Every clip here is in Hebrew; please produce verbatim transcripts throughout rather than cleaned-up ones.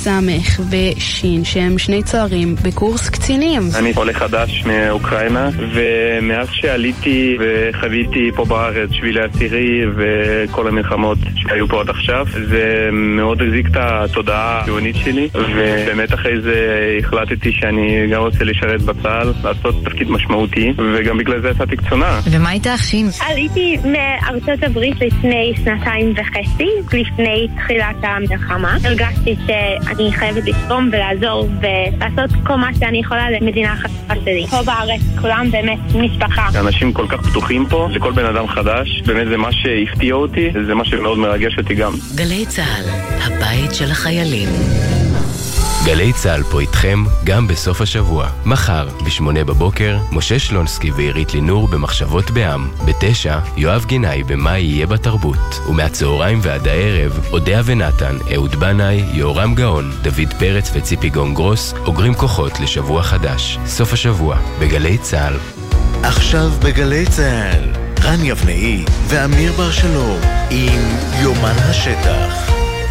סמך ושין שהם שני צוערים בקורס קצינים. אני עולה חדש מאוקראינה, ומאז שעליתי וחוויתי פה בארץ שבילי עשירי וכל המלחמות שהיו פה עד עכשיו, זה מאוד החזיק את התודעה הציונית שלי, ובאמת אחרי זה החלטתי שאני גם רוצה לשרת בצה"ל, לעשות תפקיד משמעותי, וגם בגלל זה יצאתי קצונה. ומה הייתה שין? עליתי מארצות הברית לפני שנתיים וחצי, לפני תחילת המלחמה. הרגשתי שאני חייבת לתרום ולעזור ולעשות כל מה שאני יכולה למדינה החדשה שלי. פה בארץ כולם באמת משפחה. אנשים כל כך פתוחים פה, לכל בן אדם חדש, באמת זה מה שהפתיע אותי, זה מה שמאוד מרגש אותי גם. גלי צהל, הבית של החיילים. גלי צהל פה איתכם גם בסוף השבוע. מחר, בשמונה בבוקר, משה שלונסקי ועירית לינור במחשבות בעם. בתשע, יואב גינאי במה יהיה בתרבות. ומהצהריים ועד הערב, אודיה ונתן, אהוד בנאי, יורם גאון, דוד פרץ וציפי גונגרוס, אוגרים כוחות לשבוע חדש. סוף השבוע, בגלי צהל. עכשיו בגלי צהל, רן יבנאי ואמיר בר שלום, עם יומן השטח.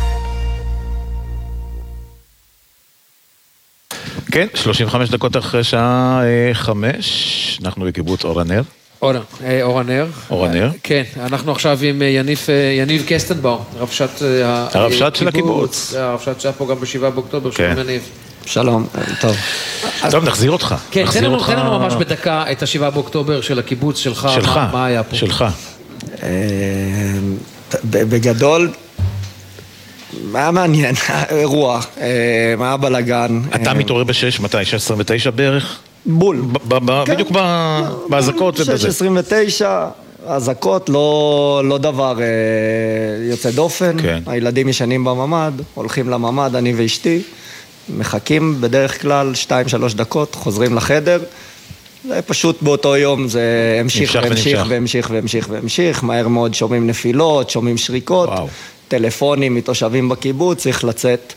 כן, שלושים וחמש דקות אחרי שעה חמש, אנחנו בקיבוץ אור הנר. אורה, אור הנר. אור הנר. כן, אנחנו עכשיו עם יניב, יניב קסטנבאום, רבש"ץ הרבש"ץ של הקיבוץ. הרבש"ץ שהיה פה גם בשבעה באוקטובר, שלום יניב. שלום, טוב. טוב, נחזיר אותך. כן, תן לנו ממש בדקה את השבעה באוקטובר של הקיבוץ שלך, מה היה פה? שלך. בגדול, מה היה מעניין? אירוע, מה היה בלגן. אתה מתעורר בשש, מתי? שש עשרים ותשע בערך? בול. בדיוק בהזקות ובזה. שש עשרים ותשע, הזקות, לא דבר יוצא דופן. הילדים ישנים בממד, הולכים לממד, אני ואשתי, מחכים בדרך כלל שתיים שלוש דקות, חוזרים לחדר. פשוט באותו יום זה המשיך והמשיך והמשיך והמשיך והמשיך. מהר מאוד שומעים נפילות, שומעים שריקות. טלפונים מתושבים בקיבוץ, צריך לצאת,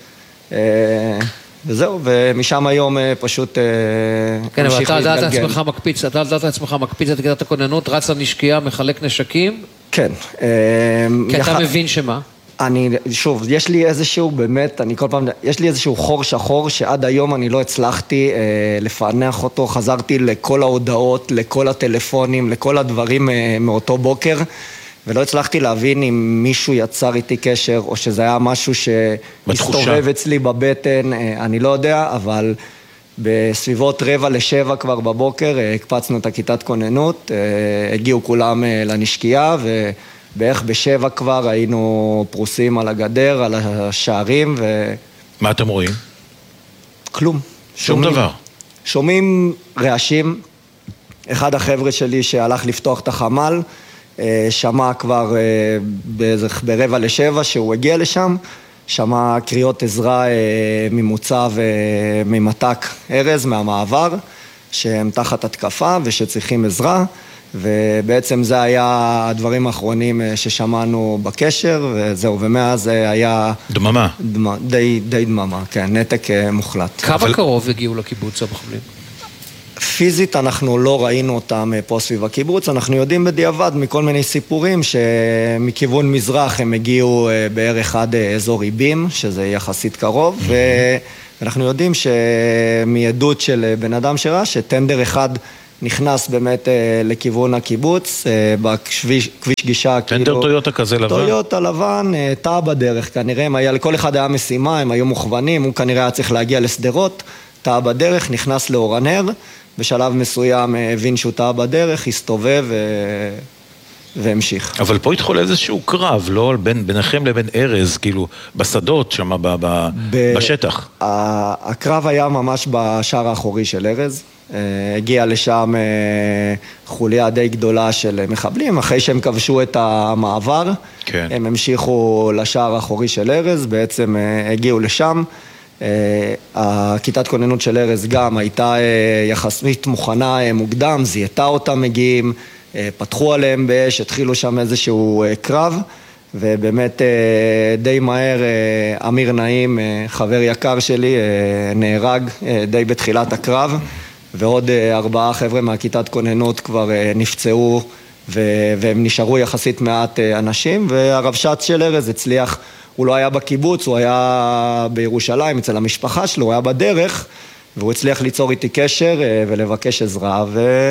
וזהו, ומשם היום פשוט כן, אבל אתה לדעת עצמך מקפיץ, אתה לדעת עצמך מקפיץ את כיתת הכוננות, רץ לנשקייה, מחלק נשקים? כן. כי אתה מבין שמה? אני, שוב, יש לי איזשהו, באמת, אני כל פעם, יש לי איזשהו חור שחור שעד היום אני לא הצלחתי לפענח אותו, חזרתי לכל ההודעות, לכל הטלפונים, לכל הדברים מאותו בוקר, ולא הצלחתי להבין אם מישהו יצר איתי קשר, או שזה היה משהו שמסתובב אצלי בבטן, אני לא יודע, אבל בסביבות רבע לשבע כבר בבוקר, הקפצנו את הכיתת כוננות, הגיעו כולם לנשקייה, ובערך בשבע כבר היינו פרוסים על הגדר, על השערים, ו... מה אתם רואים? כלום. שום דבר. שומעים רעשים, אחד החבר'ה שלי שהלך לפתוח את החמ"ל, שמע כבר ברבע לשבע שהוא הגיע לשם, שמע קריאות עזרה ממוצב ממתק ארז מהמעבר, שהם תחת התקפה ושצריכים עזרה, ובעצם זה היה הדברים האחרונים ששמענו בקשר, וזהו, ומאז היה... דממה. דממה, די, די דממה, כן, נתק מוחלט. כמה אבל... קרוב הגיעו לקיבוץ המחבלים? פיזית אנחנו לא ראינו אותם פה סביב הקיבוץ, אנחנו יודעים בדיעבד מכל מיני סיפורים שמכיוון מזרח הם הגיעו בערך עד אזור איבים, שזה יחסית קרוב, ואנחנו יודעים שמעדות של בן אדם שראה שטנדר אחד נכנס באמת לכיוון הקיבוץ, בכביש גישה... טנדר טויוטה כזה לבן? טויוטה לבן, טעה בדרך, כנראה הם היה, לכל אחד היה משימה, הם היו מוכוונים, הוא כנראה היה צריך להגיע לסדרות, טעה בדרך, נכנס לאור הנר, בשלב מסוים הבין שהוא טעה בדרך, הסתובב ו... והמשיך. אבל פה התחול איזשהו קרב, לא? בין, ביניכם לבין ארז, כאילו, בשדות שם, ב... ב... ב... בשטח. הקרב היה ממש בשער האחורי של ארז, הגיע לשם חוליה די גדולה של מחבלים, אחרי שהם כבשו את המעבר, כן. הם המשיכו לשער האחורי של ארז, בעצם הגיעו לשם, הכיתת כוננות של ארז גם הייתה יחסית מוכנה מוקדם, זיהתה אותם מגיעים, פתחו עליהם באש, התחילו שם איזשהו קרב, ובאמת די מהר אמיר נעים, חבר יקר שלי, נהרג די בתחילת הקרב, ועוד ארבעה חבר'ה מהכיתת כוננות כבר נפצעו, והם נשארו יחסית מעט אנשים, והרבש"ץ של ארז הצליח הוא לא היה בקיבוץ, הוא היה בירושלים אצל המשפחה שלו, הוא היה בדרך, והוא הצליח ליצור איתי קשר ולבקש עזרה,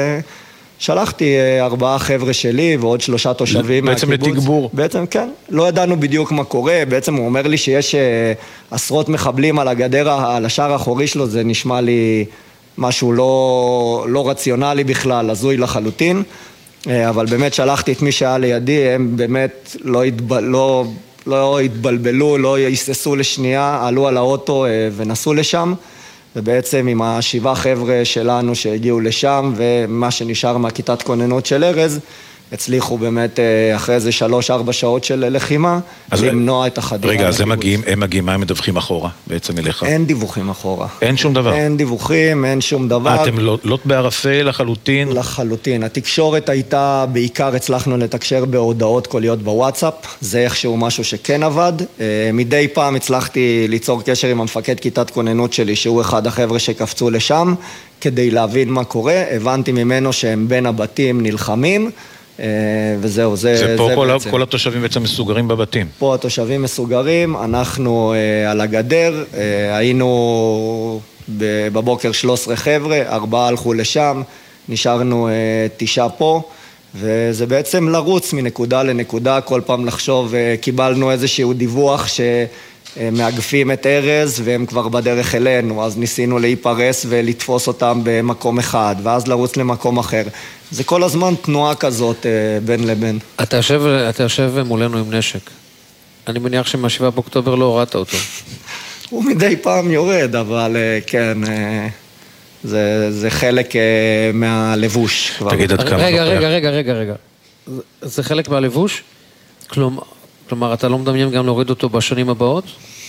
ושלחתי ארבעה חבר'ה שלי ועוד שלושה תושבים בעצם מהקיבוץ. בעצם לתגבור. בעצם כן, לא ידענו בדיוק מה קורה, בעצם הוא אומר לי שיש עשרות מחבלים על הגדר, על השער האחורי שלו, זה נשמע לי משהו לא, לא רציונלי בכלל, הזוי לחלוטין, אבל באמת שלחתי את מי שהיה לידי, הם באמת לא התבל... לא... לא התבלבלו, לא היססו לשנייה, עלו על האוטו ונסעו לשם, ובעצם עם השבעה חבר'ה שלנו שהגיעו לשם, ומה שנשאר מהכיתת כוננות של ארז, הצליחו באמת אחרי איזה שלוש, ארבע שעות של לחימה, למנוע את החדירה. רגע, אז הם מגיעים, הם מגיעים, מה הם מדווחים אחורה בעצם אליך? אין דיווחים אחורה. אין שום דבר? אין דיווחים, אין שום דבר. אתם לא בערפל לחלוטין? לחלוטין. התקשורת הייתה, בעיקר הצלחנו לתקשר בהודעות קוליות בוואטסאפ, זה איכשהו משהו שכן עבד. מדי פעם הצלחתי ליצור קשר עם המפקד כיתת כוננות שלי, שהוא אחד החבר'ה שקפצו לשם, כדי להבין מה קורה. הבנתי ממנו שהם בין הבתים נלחמים, וזהו, זה, זה פה זה כל, בעצם. כל התושבים בעצם מסוגרים בבתים. פה התושבים מסוגרים, אנחנו uh, על הגדר, uh, היינו בבוקר שלושה עשר חבר'ה, ארבעה הלכו לשם, נשארנו uh, תשעה פה, וזה בעצם לרוץ מנקודה לנקודה, כל פעם לחשוב, uh, קיבלנו איזשהו דיווח שמאגפים את ארז והם כבר בדרך אלינו, אז ניסינו להיפרס ולתפוס אותם במקום אחד, ואז לרוץ למקום אחר. זה כל הזמן תנועה כזאת בין לבין. אתה יושב, אתה יושב מולנו עם נשק. אני מניח שמה-שבעה באוקטובר לא הורדת אותו. הוא מדי פעם יורד, אבל כן, זה, זה חלק מהלבוש. תגיד עד כמה. רגע, רגע, רגע, רגע, רגע. זה חלק מהלבוש? כלומר, כלומר, אתה לא מדמיין גם להוריד אותו בשנים הבאות?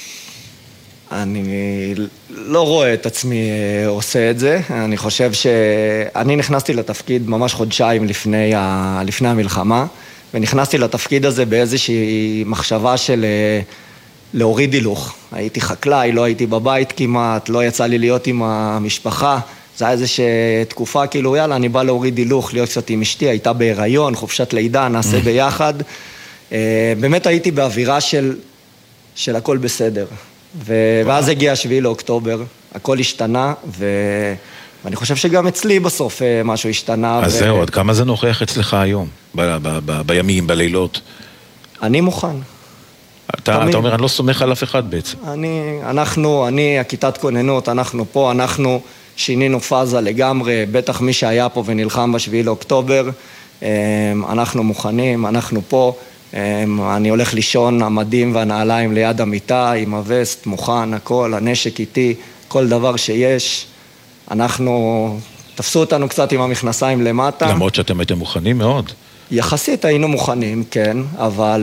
אני לא רואה את עצמי עושה את זה. אני חושב שאני נכנסתי לתפקיד ממש חודשיים לפני, ה... לפני המלחמה, ונכנסתי לתפקיד הזה באיזושהי מחשבה של להוריד הילוך. הייתי חקלאי, לא הייתי בבית כמעט, לא יצא לי להיות עם המשפחה. זה היה איזושהי תקופה, כאילו, יאללה, אני בא להוריד הילוך, להיות קצת עם אשתי, הייתה בהיריון, חופשת לידה, נעשה ביחד. באמת הייתי באווירה של, של הכל בסדר. ו... ואז הגיע השביעי לאוקטובר, הכל השתנה, ו... ואני חושב שגם אצלי בסוף משהו השתנה. אז ו... זהו, עד כמה זה נוכח אצלך היום, ב... ב... ב... בימים, בלילות? אני מוכן. אתה, אתה אומר, אני לא סומך על אף אחד בעצם. אני, אנחנו, אני, הכיתת כוננות, אנחנו פה, אנחנו שינינו פאזה לגמרי, בטח מי שהיה פה ונלחם בשביעי לאוקטובר, אנחנו מוכנים, אנחנו פה. אני הולך לישון, המדים והנעליים ליד המיטה, עם הווסט, מוכן, הכל, הנשק איתי, כל דבר שיש. אנחנו, תפסו אותנו קצת עם המכנסיים למטה. למרות שאתם הייתם מוכנים מאוד. יחסית היינו מוכנים, כן, אבל,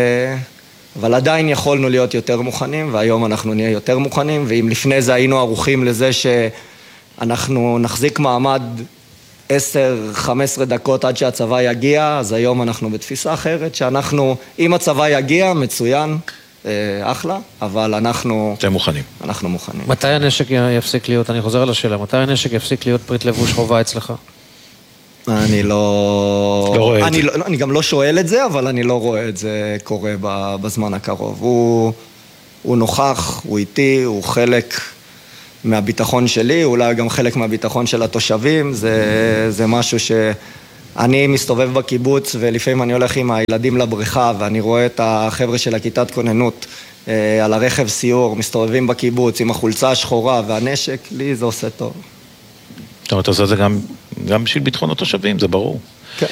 אבל עדיין יכולנו להיות יותר מוכנים, והיום אנחנו נהיה יותר מוכנים, ואם לפני זה היינו ערוכים לזה שאנחנו נחזיק מעמד עשר חמש עשרה דקות עד שהצבא יגיע, אז היום אנחנו בתפיסה אחרת, שאנחנו, אם הצבא יגיע, מצוין, אחלה, אבל אנחנו... אתם מוכנים. אנחנו מוכנים. מתי הנשק יפסיק להיות, אני חוזר על השאלה, מתי הנשק יפסיק להיות פריט לבוש חובה אצלך? אני לא... לא רואה את אני, זה. לא, אני גם לא שואל את זה, אבל אני לא רואה את זה קורה בזמן הקרוב. הוא, הוא נוכח, הוא איתי, הוא חלק מהביטחון שלי, אולי גם חלק מהביטחון של התושבים, זה, זה משהו שאני מסתובב בקיבוץ, ולפעמים אני הולך עם הילדים לבריכה, ואני רואה את החבר'ה של הכיתת כוננות על הרכב סיור, מסתובבים בקיבוץ עם החולצה השחורה והנשק, לי זה עושה טוב. זאת אומרת, אתה עושה את זה גם, גם בשביל ביטחון התושבים, זה ברור. כן.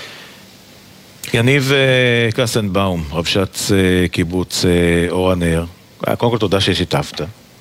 יניב קסנבאום, רבש"ץ קיבוץ אור הנר, קודם כל תודה ששיתפת.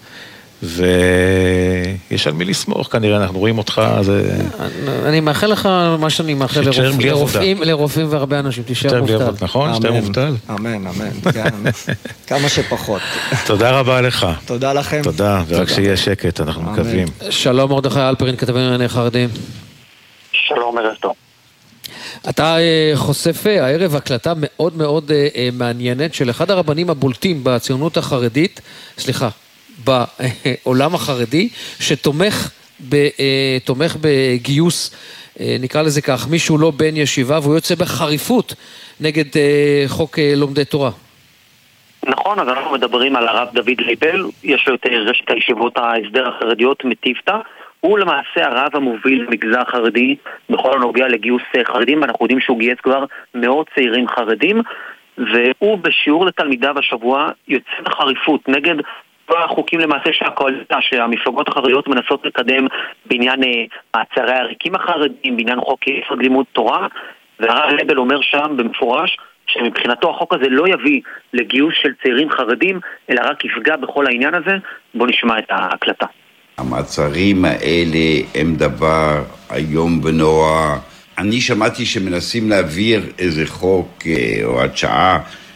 ויש על מי לסמוך, כנראה אנחנו רואים אותך, זה... אני מאחל לך מה שאני מאחל לרופאים, לרופאים והרבה אנשים, תישאר מובטל. נכון? תישאר מובטל? אמן, אמן, כמה שפחות. תודה רבה לך. תודה לכם. תודה, ורק שיהיה שקט, אנחנו מקווים. שלום מרדכי אלפרין, כתבים לענייני חרדים. שלום, ערב טוב. אתה חושף הערב הקלטה מאוד מאוד מעניינת של אחד הרבנים הבולטים בציונות החרדית, סליחה, בעולם החרדי, שתומך ב, תומך בגיוס, נקרא לזה כך, מישהו לא בן ישיבה, והוא יוצא בחריפות נגד חוק לומדי תורה. נכון, אז אנחנו מדברים על הרב דוד לייבל, יש לו את רשת הישיבות ההסדר החרדיות מטיבתא, הוא למעשה הרב המוביל במגזר החרדי בכל הנוגע לגיוס חרדים, ואנחנו יודעים שהוא גייס כבר מאות צעירים חרדים, והוא בשיעור לתלמידיו השבוע יוצא בחריפות נגד החוקים למעשה שהקואליציה, שהמפלגות החרדיות מנסות לקדם בעניין מעצרי העריקים החרדים, בעניין חוק יסוד לימוד תורה, והרב לייבל אומר שם במפורש שמבחינתו החוק הזה לא יביא לגיוס של צעירים חרדים, אלא רק יפגע בכל העניין הזה. בוא נשמע את ההקלטה. המעצרים האלה הם דבר היום ונורא. אני שמעתי שמנסים להעביר איזה חוק או עד שעה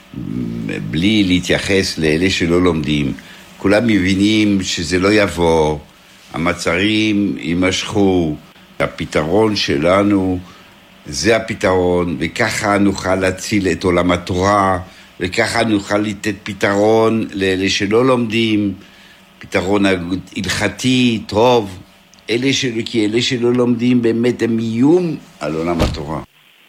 בלי להתייחס לאלה שלא לומדים. כולם מבינים שזה לא יבוא, המעצרים יימשכו. הפתרון שלנו זה הפתרון, וככה נוכל להציל את עולם התורה, וככה נוכל לתת פתרון לאלה שלא לומדים, פתרון הלכתי, טוב, אלה שלא, כי אלה שלא לומדים באמת הם איום על עולם התורה.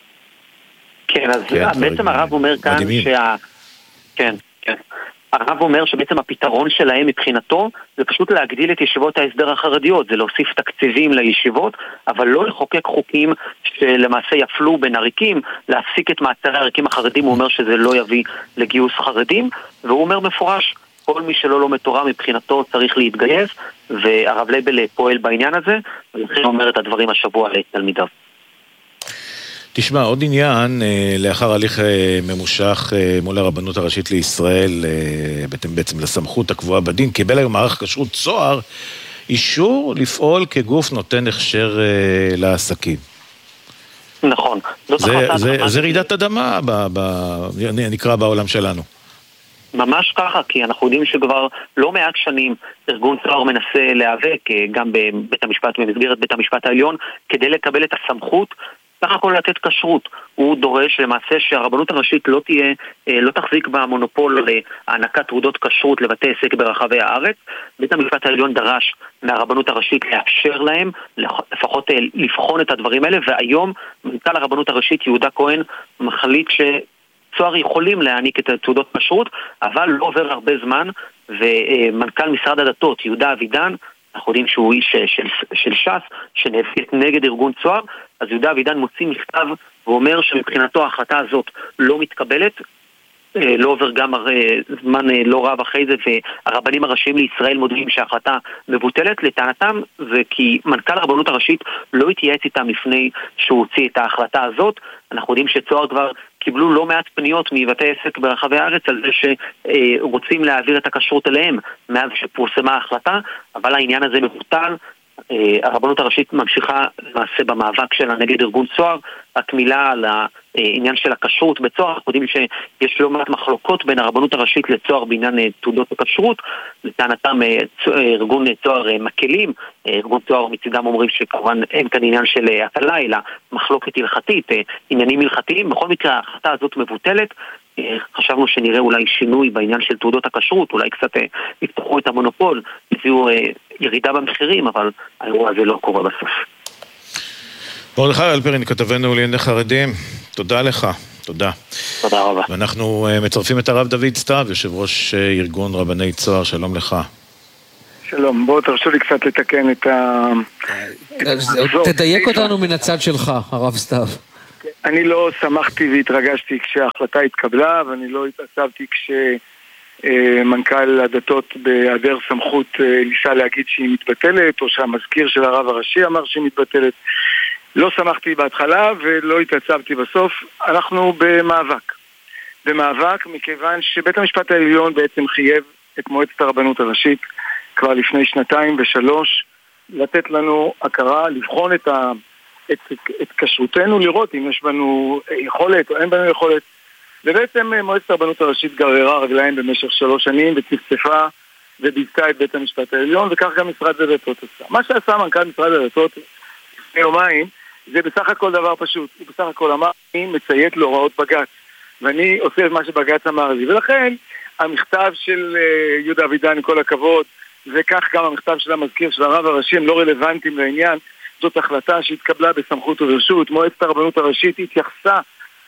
כן, אז כן, בעצם הרב אומר כאן שה... כן, כן. הרב אומר שבעצם הפתרון שלהם מבחינתו זה פשוט להגדיל את ישיבות ההסדר החרדיות, זה להוסיף תקציבים לישיבות, אבל לא לחוקק חוקים שלמעשה יפלו בין עריקים, להפסיק את מעצרי העריקים החרדים. הוא אומר שזה לא יביא לגיוס חרדים, והוא אומר מפורש, כל מי שלא לומד תורה מבחינתו צריך להתגייס, והרב לייבל פועל בעניין הזה, ולכן הוא אומר את הדברים השבוע לתלמידיו. תשמע, עוד עניין, לאחר הליך ממושך מול הרבנות הראשית לישראל, בעצם לסמכות הקבועה בדין, קיבל היום מערך כשרות צוהר אישור לפעול כגוף נותן הכשר לעסקים. נכון. זה, זה, זה רעידת אדמה, ב, ב, נקרא בעולם שלנו. ממש ככה, כי אנחנו יודעים שכבר לא מעט שנים ארגון צוהר מנסה להיאבק גם בבית המשפט, במסגרת בית המשפט העליון, כדי לקבל את הסמכות סך הכל לתת כשרות. הוא דורש למעשה שהרבנות הראשית לא תהיה, לא תחזיק במונופול להענקת תעודות כשרות לבתי עסק ברחבי הארץ. בית המשפט העליון דרש מהרבנות הראשית לאפשר להם לפחות לבחון את הדברים האלה, והיום מנכ"ל הרבנות הראשית יהודה כהן מחליט שצוהר יכולים להעניק את תעודות כשרות, אבל לא עובר הרבה זמן, ומנכ"ל משרד הדתות יהודה אבידן, אנחנו יודעים שהוא איש של, של ש"ס שנאבק נגד ארגון צוהר, אז יהודה אבידן מוציא מכתב ואומר שמבחינתו ההחלטה הזאת לא מתקבלת, לא עובר גם זמן לא רב אחרי זה, והרבנים הראשיים לישראל מודיעים שההחלטה מבוטלת. לטענתם זה כי מנכ"ל הרבנות הראשית לא התייעץ איתם לפני שהוא הוציא את ההחלטה הזאת. אנחנו יודעים שצוהר כבר קיבלו לא מעט פניות מבתי עסק ברחבי הארץ על זה שרוצים להעביר את הכשרות אליהם מאז שפורסמה ההחלטה, אבל העניין הזה מבוטל. הרבנות הראשית ממשיכה למעשה במאבק שלה נגד ארגון צוהר. רק מילה על העניין של הכשרות בצוהר, אנחנו יודעים שיש לא מעט מחלוקות בין הרבנות הראשית לצוהר בעניין תעודות הכשרות. לטענתם ארגון צוהר מקלים, ארגון צוהר מצידם אומרים שכמובן אין כאן עניין של הקלה אלא מחלוקת הלכתית, עניינים הלכתיים. בכל מקרה ההחלטה הזאת מבוטלת. חשבנו שנראה אולי שינוי בעניין של תעודות הכשרות, אולי קצת יפתחו את המונופול, יביאו ירידה במחירים, אבל האירוע הזה לא קורה בסוף. מרדכי אלפרין, כתבנו לענייני חרדים, תודה לך, תודה. תודה רבה. ואנחנו מצרפים את הרב דוד סתיו, יושב ראש ארגון רבני צוהר, שלום לך. שלום, בואו תרשו לי קצת לתקן את ה... תדייק אותנו מן הצד שלך, הרב סתיו. אני לא שמחתי והתרגשתי כשההחלטה התקבלה, ואני לא התעצבתי כשמנכ"ל הדתות בהיעדר סמכות ניסה להגיד שהיא מתבטלת, או שהמזכיר של הרב הראשי אמר שהיא מתבטלת. לא שמחתי בהתחלה ולא התעצבתי בסוף. אנחנו במאבק. במאבק מכיוון שבית המשפט העליון בעצם חייב את מועצת הרבנות הראשית כבר לפני שנתיים ושלוש לתת לנו הכרה, לבחון את ה... את, את כשרותנו, לראות אם יש בנו יכולת או אין בנו יכולת. ובעצם מועצת הרבנות הראשית גררה רגליים במשך שלוש שנים וצפצפה וביזתה את בית המשפט העליון, וכך גם משרד הדתות עשה. מה שעשה מנכ"ל משרד הדתות לפני יומיים זה בסך הכל דבר פשוט. הוא בסך הכל אמר, אני מציית להוראות בג"ץ, ואני עושה את מה שבג"ץ אמר לי. ולכן המכתב של יהודה אבידן, עם כל הכבוד, וכך גם המכתב של המזכיר של הרב הראשי, הם לא רלוונטיים לעניין. זאת החלטה שהתקבלה בסמכות וברשות. מועצת הרבנות הראשית התייחסה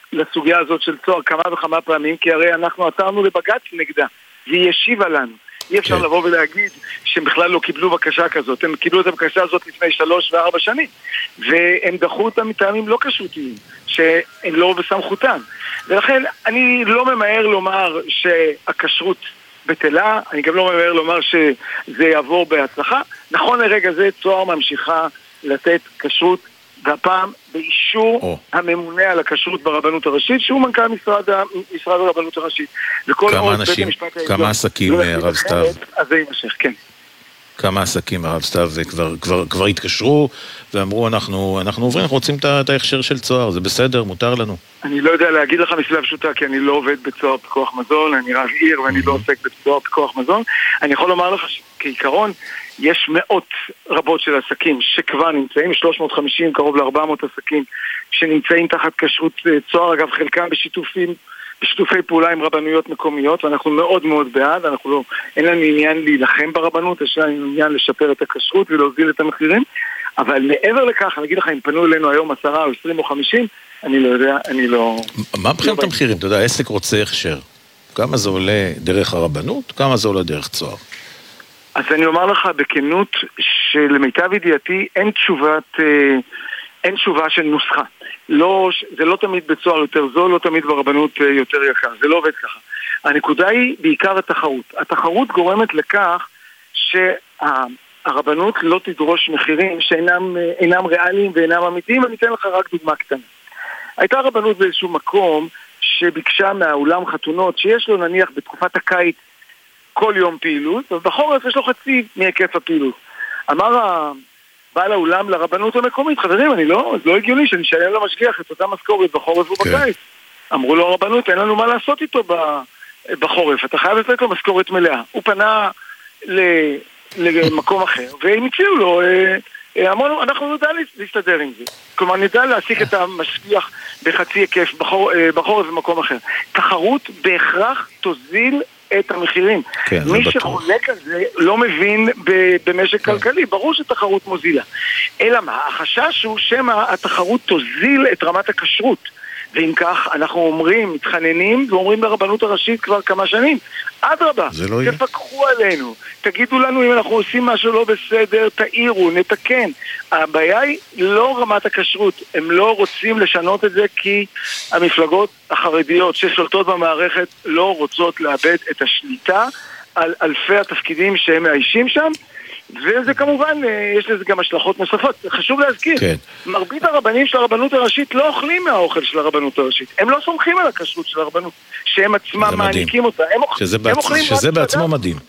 לסוגיה הזאת של צוהר כמה וכמה פעמים, כי הרי אנחנו עתרנו לבג"ץ נגדה, והיא ישיבה לנו. אי אפשר לבוא ולהגיד שהם בכלל לא קיבלו בקשה כזאת. הם קיבלו את הבקשה הזאת לפני שלוש וארבע שנים, והם דחו אותם מטעמים לא כשרותיים, שהם לא בסמכותם. ולכן אני לא ממהר לומר שהכשרות בטלה, אני גם לא ממהר לומר שזה יעבור בהצלחה. נכון לרגע זה צוהר ממשיכה לתת כשרות, והפעם באישור oh. הממונה על הכשרות ברבנות הראשית, שהוא מנכ"ל משרד, משרד הרבנות הראשית. כמה אנשים, כמה עסקים, הרב סתיו? אז זה יימשך, כן. כמה עסקים, הרב סתיו, כבר, כבר, כבר התקשרו ואמרו, אנחנו, אנחנו עוברים, אנחנו רוצים את ההכשר של צוהר, זה בסדר, מותר לנו. אני לא יודע להגיד לך מסיבה פשוטה, כי אני לא עובד בצוהר פיקוח מזון, אני רב עיר ואני mm-hmm. לא עוסק בצוהר פיקוח מזון. אני יכול לומר לך שכעיקרון, יש מאות רבות של עסקים שכבר נמצאים, שלוש מאות וחמישים, קרוב ל-ארבע מאות עסקים שנמצאים תחת כשרות צוהר, אגב חלקם בשיתופים, בשיתופי פעולה עם רבנויות מקומיות, ואנחנו מאוד מאוד בעד, אנחנו לא, אין לנו עניין להילחם ברבנות, יש לנו עניין לשפר את הכשרות ולהוזיל את המחירים, אבל מעבר לכך, אני אגיד לך, אם פנו אלינו היום עשרה או עשרים או חמישים, אני לא יודע, אני לא... מה מבחינת המחירים? אתה יודע, עסק רוצה הכשר. כמה זה עולה דרך הרבנות? כמה זה עולה דרך צוהר? אז אני אומר לך בכנות שלמיטב ידיעתי אין תשובת, אין תשובה של נוסחה. לא, זה לא תמיד בצוהר יותר זול, לא תמיד ברבנות יותר יקר. זה לא עובד ככה. הנקודה היא בעיקר התחרות. התחרות גורמת לכך שהרבנות לא תדרוש מחירים שאינם אינם ריאליים ואינם אמיתיים. אני אתן לך רק דוגמה קטנה. הייתה רבנות באיזשהו מקום שביקשה מהאולם חתונות שיש לו נניח בתקופת הקיץ כל יום פעילות, ובחורף יש לו חצי מהיקף הפעילות. אמר בעל האולם לרבנות המקומית, חברים, אני לא, זה לא הגיוני שאני שלם למשגיח את אותה משכורת בחורף ובקיץ. אמרו לו הרבנות, אין לנו מה לעשות איתו בחורף, אתה חייב לתת לו משכורת מלאה. הוא פנה למקום אחר, והם הציעו לו, אמרנו, אנחנו נדע להסתדר עם זה. כלומר, נדע להעסיק את המשגיח בחצי היקף בחורף במקום אחר. תחרות בהכרח תוזיל את המחירים. כן, מי שחולק על זה לא מבין במשק כן. כלכלי, ברור שתחרות מוזילה. אלא מה? החשש הוא שמה התחרות תוזיל את רמת הכשרות. ואם כך, אנחנו אומרים, מתחננים ואומרים לרבנות הראשית כבר כמה שנים, אדרבה, לא תפקחו עלינו, תגידו לנו אם אנחנו עושים משהו לא בסדר, תאירו, נתקן. הבעיה היא לא רמת הכשרות, הם לא רוצים לשנות את זה כי המפלגות החרדיות ששולטות במערכת לא רוצות לאבד את השליטה על אלפי התפקידים שהם מאיישים שם, וזה כמובן, יש לזה גם השלכות נוספות. חשוב להזכיר, כן. מרבית הרבנים של הרבנות הראשית לא אוכלים מהאוכל של הרבנות הראשית. הם לא סומכים על הכשרות של הרבנות, שהם עצמם מעניקים אותה. הם, שזה, הם בעצ... אוכלים שזה בעצמו אדם. מדהים.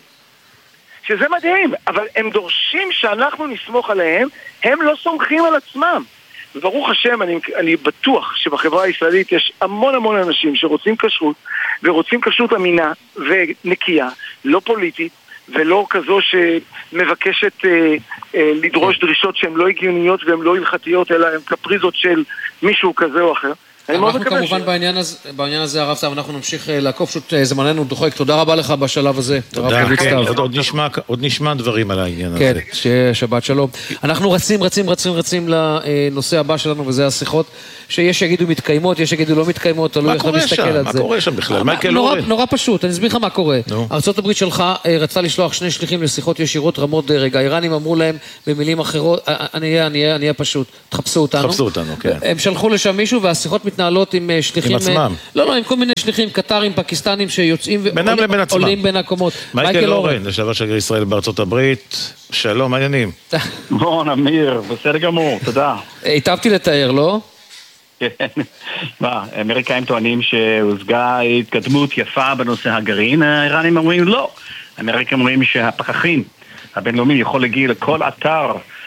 שזה מדהים, אבל הם דורשים שאנחנו נסמוך עליהם, הם לא סומכים על עצמם. וברוך השם, אני, אני בטוח שבחברה הישראלית יש המון המון אנשים שרוצים כשרות, ורוצים כשרות אמינה ונקייה, לא פוליטית, ולא כזו שמבקשת אה, אה, לדרוש דרישות שהן לא הגיוניות והן לא הלכתיות, אלא הן קפריזות של מישהו כזה או אחר. אנחנו כמובן ש... בעניין, הזה, בעניין הזה, הרב סתיו, אנחנו נמשיך לעקוב, פשוט זמננו דוחק. תודה רבה לך בשלב הזה. תודה, כן, עוד, עוד, נשמע, עוד נשמע דברים על העניין כן, הזה. כן, שיהיה שבת שלום. אנחנו רצים, רצים, רצים, רצים לנושא הבא שלנו, וזה השיחות שיש שיגידו מתקיימות, יש שיגידו לא מתקיימות, תלוי איך אתה מסתכל על זה. מה קורה שם בכלל? נורא, נורא פשוט, אני אסביר לך מה קורה. ארצות הברית שלך רצה לשלוח שני שליחים לשיחות ישירות רמות דרג. האיראנים אמרו להם במילים אחרות, אני אהיה פשוט, תחפשו אותנו. תחפשו אותנו, כן. הם שלחו לשם מישהו, והשיחות מתנהלות עם שליחים... עם עצמם. לא, לא, עם כל מיני שליחים, קטרים, פקיסטנים, שיוצאים ועולים בין הקומות. מייקל אורן, לשעבר שגריר ישראל בארצות הברית. שלום, מעניינים. בון, אמיר, בסדר גמור, תודה. היטבתי לתאר, לא? כן. מה, האמריקאים טוענים שהושגה התקדמות יפה בנושא הגרעין, האיראנים אומרים לא. האמריקאים אומרים שהפקחים הבינלאומיים יכול להגיע לכל אתר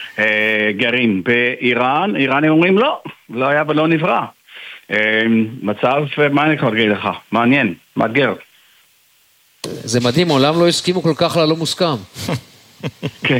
גרעין באיראן, האיראנים אומרים לא, לא היה ולא נברא. מצב, מה אני יכול להגיד לך? מעניין, מאתגר. זה מדהים, עולם לא הסכימו כל כך ללא מוסכם. כן.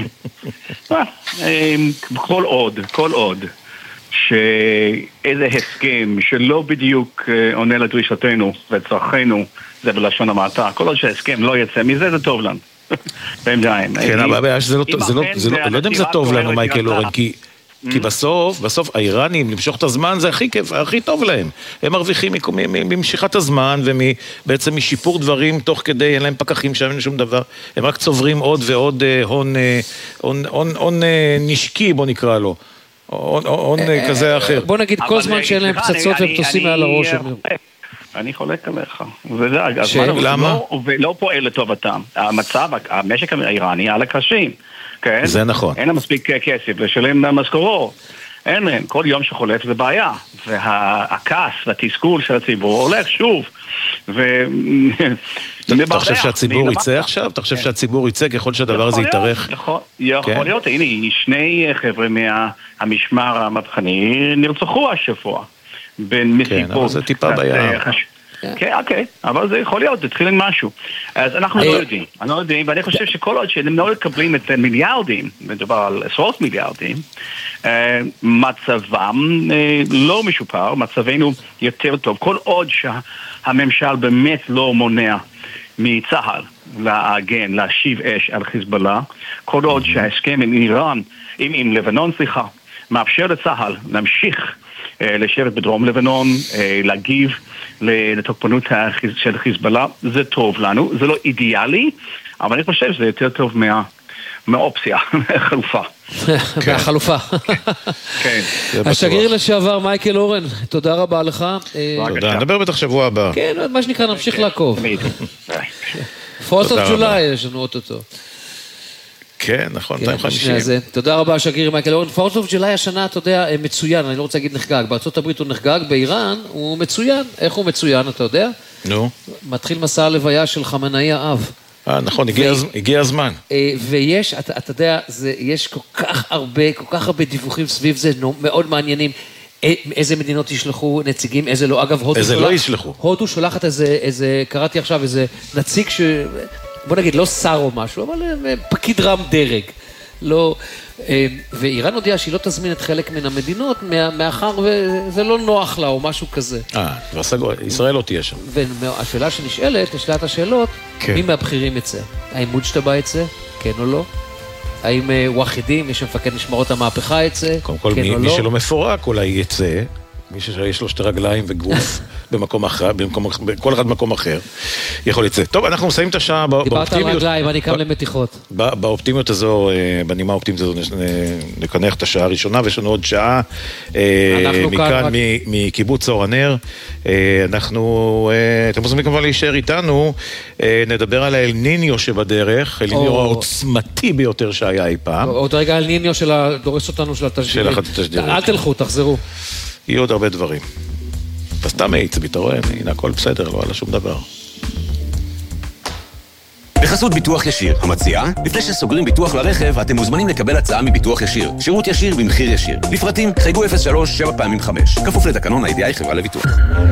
כל עוד, כל עוד, שאיזה הסכם שלא בדיוק עונה לדרישתנו וצרכנו, זה בלשון המעטה, כל עוד שההסכם לא יצא מזה, זה טוב לנו. כן, אבל הבעיה שזה לא, לא יודע אם זה טוב לנו, מייקל אורן, כי כי בסוף, בסוף האיראנים, למשוך את הזמן זה הכי כיף, הכי טוב להם. הם מרוויחים ממשיכת הזמן ובעצם משיפור דברים תוך כדי, אין להם פקחים שם, אין שום דבר. הם רק צוברים עוד ועוד הון, הון, הון, הון נשקי, בוא נקרא לו. הון כזה אחר. בוא נגיד, כל זמן שאין להם פצצות הם תוסעים מעל הראש. אני חולק עליך. וזה, למה? ולא פועל לטובתם. המצב, המשק האיראני על הקשים. זה נכון. אין להם מספיק כסף לשלם משכורות. אין להם. כל יום שחולף זה בעיה. והכעס והתסכול של הציבור הולך שוב. אתה חושב שהציבור יצא עכשיו? אתה חושב שהציבור יצא ככל שהדבר הזה יתארך? יכול להיות. הנה, שני חבר'ה מהמשמר המהפכני נרצחו השבוע. כן, אבל זה טיפה ביער. כן, אוקיי, אבל זה יכול להיות, זה התחיל עם משהו. אז אנחנו לא יודעים, אני לא יודעים, ואני חושב שכל עוד שהם לא מקבלים את מיליארדים, מדובר על עשרות מיליארדים, מצבם לא משופר, מצבנו יותר טוב. כל עוד שהממשל באמת לא מונע מצה"ל להגן, להשיב אש על חיזבאללה, כל עוד שההסכם עם איראן, עם לבנון, סליחה, מאפשר לצה"ל להמשיך לשבת בדרום לבנון, להגיב לתוקפנות של חיזבאללה, זה טוב לנו, זה לא אידיאלי, אבל אני חושב שזה יותר טוב מהאופציה, מהחלופה. מהחלופה. כן. השגריר לשעבר מייקל אורן, תודה רבה לך. תודה, נדבר בטח שבוע הבא. כן, מה שנקרא, נמשיך לעקוב. פורט אוף ג'ולי, יש לנו אותו. כן, נכון, מאתיים וחמישים. תודה רבה, שגריר מייקל אורן. פורט אוף ג'ולי השנה, אתה יודע, מצוין, אני לא רוצה להגיד נחגג. בארצות הברית הוא נחגג, באיראן הוא מצוין. איך הוא מצוין, אתה יודע? נו. מתחיל מסע הלוויה של חמנאי האב. אה, נכון, הגיע הזמן. ויש, אתה יודע, יש כל כך הרבה, כל כך הרבה דיווחים סביב זה, מאוד מעניינים. איזה מדינות ישלחו נציגים, איזה לא. אגב, הודו איזה לא ישלחו. הודו שולחת איזה, קראתי עכשיו איזה נציג ש... בוא נגיד, לא שר או משהו, אבל פקיד רם דרג. לא, ואיראן הודיעה שהיא לא תזמין את חלק מן המדינות, מאחר וזה לא נוח לה או משהו כזה. אה, כבר סגור, ישראל לא תהיה שם. והשאלה שנשאלת, לשאלת השאלות, מי מהבחירים יצא? האם מוג'טבא יצא? כן או לא? האם וחידים, מי שמפקד משמרות המהפכה יצא? קודם כל, מי שלא מפורק אולי יצא, מי שיש לו שתי רגליים וגוף במקום אחר, כל אחד במקום אחר, יכול לצאת. טוב, אנחנו מסיים את השעה באופטימיות. דיברת על רגליים, אני קם למתיחות. באופטימיות הזו, בנימה האופטימית הזו, נקנח את השעה הראשונה, ויש לנו עוד שעה מכאן, מקיבוץ אור הנר. אנחנו, אתם מוזמנים כמובן להישאר איתנו, נדבר על האל ניניו שבדרך, אל ניניו העוצמתי ביותר שהיה אי פעם. עוד רגע אל ניניו של הדורס אותנו של התשדירים. אל תלכו, תחזרו. יהיו עוד הרבה דברים. אתה סתם העיצבי, אתה רואה, הנה הכל בסדר, לא עלה שום דבר. בחסות ביטוח ישיר, המציעה, לפני שסוגרים ביטוח לרכב, אתם מוזמנים לקבל הצעה מביטוח ישיר. שירות ישיר במחיר ישיר. לפרטים, חייגו אפס שלוש שבע פעמים חמש. כפוף לתקנון ה-איי די איי חברה לביטוח.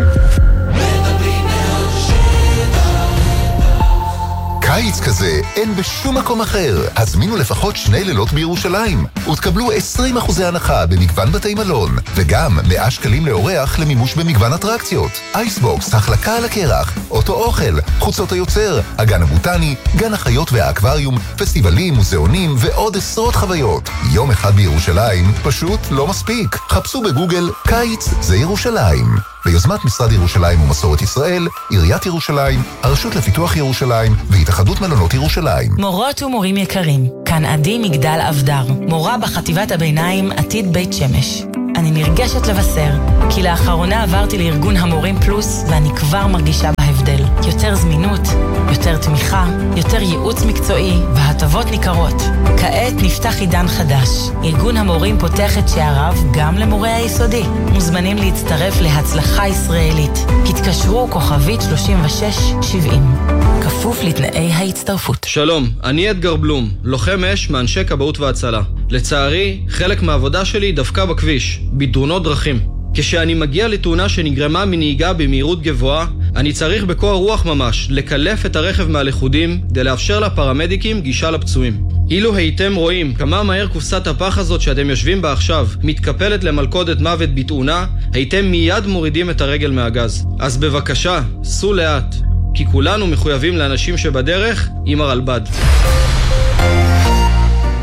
קיץ כזה אין בשום מקום אחר. הזמינו לפחות שני לילות בירושלים ותקבלו עשרים אחוז הנחה במגוון בתי מלון וגם מאה שקלים לאורח למימוש במגוון אטרקציות. אייסבוקס, החלקה על הקרח, אוטו אוכל, חוצות היוצר, הגן הבוטני, גן החיות והאקווריום, פסטיבלים, מוזיאונים ועוד עשרות חוויות. יום אחד בירושלים פשוט לא מספיק. חפשו בגוגל קיץ זה ירושלים. ביוזמת משרד ירושלים ומסורת ישראל, עיריית ירושלים, הרשות לפיתוח ירושלים והתאחדות מלונות ירושלים. מורות ומורים יקרים, כאן עדי מגדל אבדר, מורה בחטיבת הביניים עתיד בית שמש. אני נרגשת לבשר, כי לאחרונה עברתי לארגון המורים פלוס ואני כבר מרגישה בהבדל. יותר זמינות, יותר תמיכה, יותר ייעוץ מקצועי והטבות ניכרות. כעת נפתח עידן חדש. ארגון המורים פותח את שעריו גם למורי היסודי. מוזמנים להצטרף להצלחה ישראלית. התקשרו כוכבית שלושים ושש שבעים. כפוף לתנאי ההצטרפות. שלום, אני אדגר בלום, לוחם אש מאנשי כבאות והצלה. לצערי, חלק מהעבודה שלי דווקא בכביש, בתאונות דרכים. כשאני מגיע לתאונה שנגרמה מנהיגה במהירות גבוהה, אני צריך בקור רוח ממש לקלף את הרכב מהלכודים כדי לאפשר לפרמדיקים גישה לפצועים. אילו הייתם רואים כמה מהר קופסת הפח הזאת שאתם יושבים בה עכשיו מתקפלת למלכודת מוות בתאונה, הייתם מיד מורידים את הרגל מהגז. אז בבקשה, סעו לאט, כי כולנו מחויבים לאנשים שבדרך עם הרלב"ד.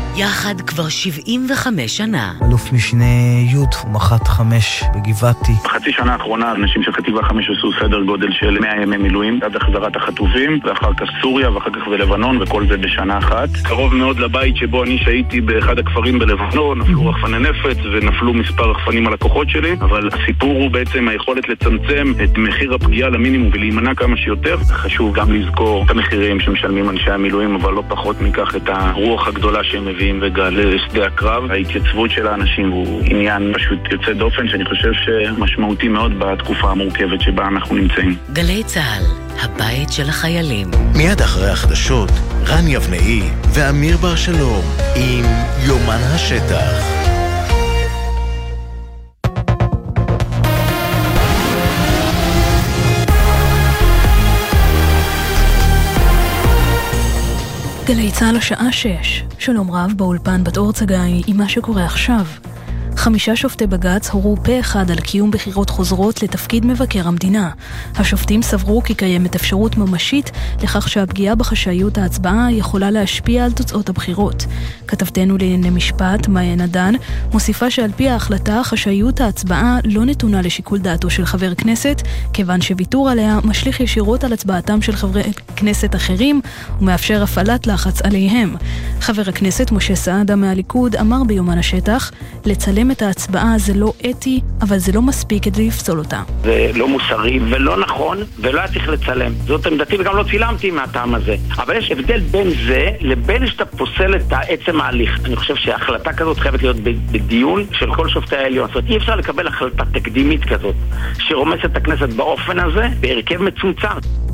יחד כבר שבעים וחמש שנה. אלוף משנה י' ומח"ט חמש בגבעתי. בחצי שנה האחרונה אנשים של חטיבה חמש עשו סדר גודל של מאה ימי מילואים עד החזרת החטופים, ואחר כך סוריה ואחר כך בלבנון, וכל זה בשנה אחת. קרוב מאוד לבית שבו אני שהייתי באחד הכפרים בלבנון, נפלו רחפני נפץ ונפלו מספר רחפנים על הכוחות שלי, אבל הסיפור הוא בעצם היכולת לצמצם את מחיר הפגיעה למינימום ולהימנע כמה שיותר. חשוב גם לזכור את המחירים שמשלמים אנשי המילואים, אבל לא פחות מכך את הרוח הגדולה שהם מביאים וגלי שדה הקרב. ההתייצבות של האנשים הוא עניין פשוט יוצא דופן, שאני חושב שמשמעותי מאוד בתקופה המורכבת שבה אנחנו נמצאים. גלי צהל, הבית של החיילים. מיד אחרי החדשות, רן יבנאי ואמיר בר שלום עם יומן השטח. גלי צהל השעה שש. שלום רב באולפן בת אור צגאי עם מה שקורה עכשיו. חמישה שופטי בג"ץ הורו פה אחד על קיום בחירות חוזרות לתפקיד מבקר המדינה. השופטים סברו כי קיימת אפשרות ממשית לכך שהפגיעה בחשאיות ההצבעה יכולה להשפיע על תוצאות הבחירות. כתבתנו לענייני משפט, מעיין עדן, מוסיפה שעל פי ההחלטה חשאיות ההצבעה לא נתונה לשיקול דעתו של חבר כנסת, כיוון שוויתור עליה משליך ישירות על הצבעתם של חברי כנסת אחרים ומאפשר הפעלת לחץ עליהם. חבר הכנסת משה סעדה מהליכוד אמר ביומן השטח, לצלם את ההצבעה זה לא אתי, אבל זה לא מספיק כדי לפסול אותה. זה לא מוסרי ולא נכון, ולא היה צריך לצלם. זאת עמדתי וגם לא צילמתי מהטעם הזה. אבל יש הבדל בין זה לבין שאתה פוסל את עצם ההליך. אני חושב שההחלטה כזאת חייבת להיות בדיון של כל שופטי העליון. זאת אומרת, אי אפשר לקבל החלטה תקדימית כזאת, שרומסת את הכנסת באופן הזה, בהרכב מצומצם.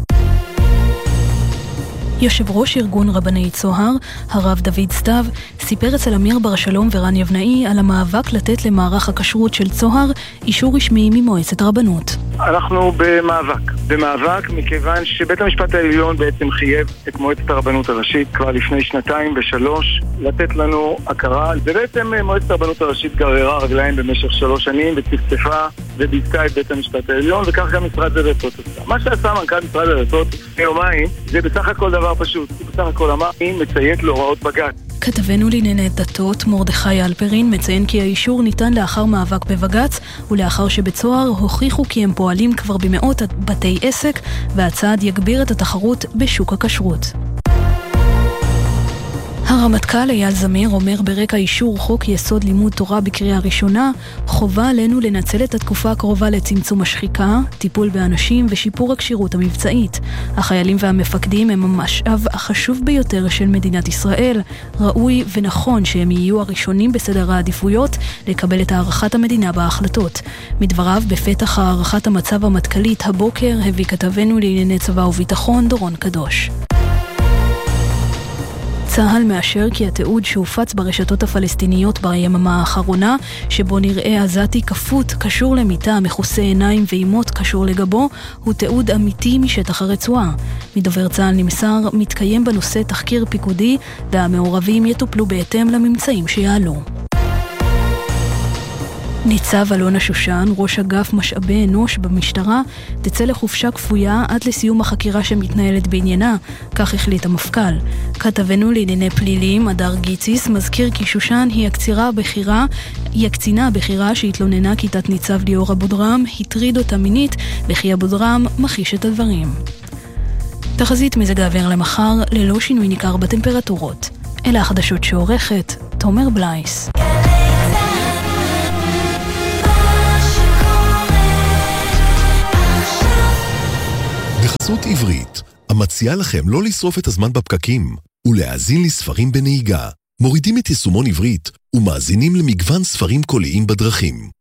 יושב ראש ארגון רבני צוהר, הרב דוד סתיו, סיפר אצל אמיר בר שלום ורן יבנאי על המאבק לתת למערך הכשרות של צוהר אישור רשמי ממועצת הרבנות. אנחנו במאבק. במאבק מכיוון שבית המשפט העליון בעצם חייב את מועצת הרבנות הראשית כבר לפני שנתיים ושלוש לתת לנו הכרה. ובעצם מועצת הרבנות הראשית גררה רגליים במשך שלוש שנים וצפצפה וביזתה את בית המשפט העליון, וכך גם משרד הדתות עשה. מה שעשה מנכ"ל משרד הדתות לפני יומיים זה בסך הכל דבר פשוט. בסך הכל אמר, היא מציית להוראות בג"ץ. כתבנו לענייני דתות מרדכי אלפרין מציין כי האישור ניתן לאחר מאבק בבג"ץ ולאחר שבצוהר הוכיחו כי הם פועלים כבר במאות בתי עסק, והצעד יגביר את התחרות בשוק הכשרות. הרמטכ"ל אייל זמיר אומר ברקע אישור חוק יסוד לימוד תורה בקריאה ראשונה, חובה עלינו לנצל את התקופה הקרובה לצמצום השחיקה, טיפול באנשים ושיפור הקשירות המבצעית. החיילים והמפקדים הם המשאב החשוב ביותר של מדינת ישראל. ראוי ונכון שהם יהיו הראשונים בסדר העדיפויות לקבל את הערכת המדינה בהחלטות. מדבריו בפתח הערכת המצב המטכ"לית הבוקר הביא כתבנו לענייני צבא וביטחון דורון קדוש. צה"ל מאשר כי התיעוד שהופץ ברשתות הפלסטיניות ביממה האחרונה, שבו נראה עזתי כפות קשור למיטה, מכוסה עיניים ואימות קשור לגבו, הוא תיעוד אמיתי משטח הרצועה. מדובר צה"ל נמסר, מתקיים בנושא תחקיר פיקודי, והמעורבים יטופלו בהתאם לממצאים שיעלו. ניצב אלונה שושן, ראש אגף משאבי אנוש במשטרה, תצא לחופשה כפויה עד לסיום החקירה שמתנהלת בעניינה, כך החליט המפכ"ל. כתבנו לענייני פלילים, אדר גיציס, מזכיר כי שושן היא הקצירה הבכירה, היא הקצינה הבכירה שהתלוננה כי תת ניצב ליאור אבודרם הטריד אותה מינית, וכי אבודרם מכחיש את הדברים. תחזית מזג האוויר למחר, ללא שינוי ניכר בטמפרטורות. אלה החדשות שעורכת, תומר בלייס. בחסות עברית, המציעה לכם לא לשרוף את הזמן בפקקים ולהאזין לספרים בנהיגה. מורידים את יישומון עברית ומאזינים למגוון ספרים קוליים בדרכים.